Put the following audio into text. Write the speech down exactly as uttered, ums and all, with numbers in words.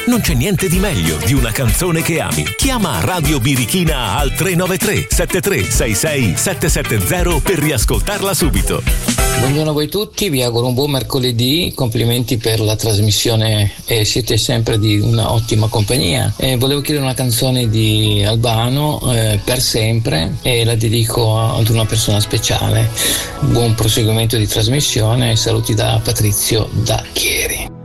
Non c'è niente di meglio di una canzone che ami. Chiama Radio Birichina al tre nove tre sette tre sei sei sette sette zero per riascoltarla subito. Buongiorno a voi tutti, vi auguro un buon mercoledì, complimenti per la trasmissione e siete sempre di una ottima compagnia. E volevo chiedere una canzone di Albano, eh, Per sempre, e la dedico ad una persona speciale. Buon proseguimento di trasmissione e saluti da Patrizio da Chieri.